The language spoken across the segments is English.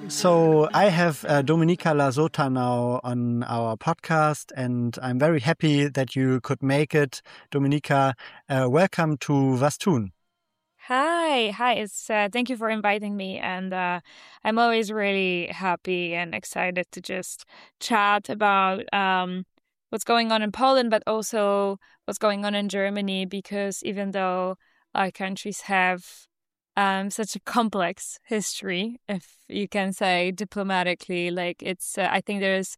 So I have Dominika Lasota now on our podcast, and I'm very happy that you could make it. Dominika, welcome to Was tun? Hi. It's thank you for inviting me, and I'm always really happy and excited to just chat about what's going on in Poland, but also what's going on in Germany. Because even though our countries have such a complex history, if you can say diplomatically, like I think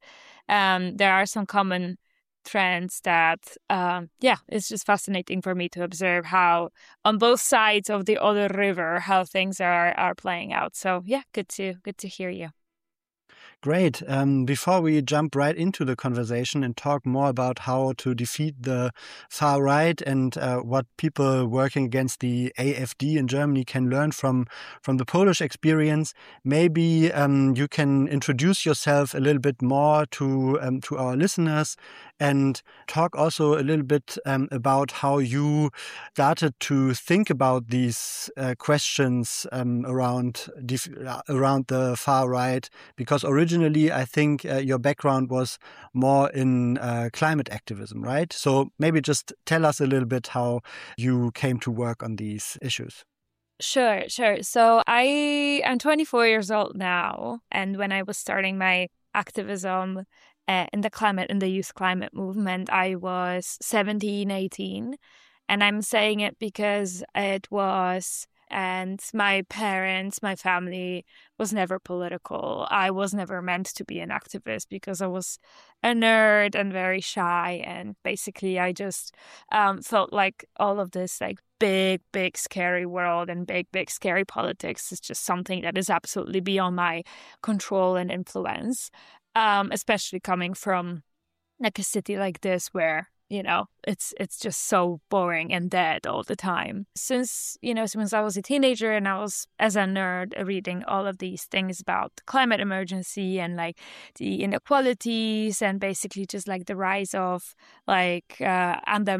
there are some common trends that it's just fascinating for me to observe how on both sides of the other river how things are playing out. So yeah, good to hear you. Great. Before we jump right into the conversation and talk more about how to defeat the far right and what people working against the AfD in Germany can learn from the Polish experience, maybe you can introduce yourself a little bit more to our listeners and talk also a little bit about how you started to think about these questions around the far right, because originally I think your background was more in climate activism, right? So maybe just tell us a little bit how you came to work on these issues. Sure. So I am 24 years old now, and when I was starting my activism in the youth climate movement, I was 17, 18. And I'm saying it because it was, and my parents, my family was never political. I was never meant to be an activist because I was a nerd and very shy. And basically, I just felt like all of this, like, big, scary world and big, scary politics is just something that is absolutely beyond my control and influence, especially coming from like a city like this where it's just so boring and dead all the time. Since I was a teenager and I was, as a nerd, reading all of these things about the climate emergency and like the inequalities and basically just like the rise of like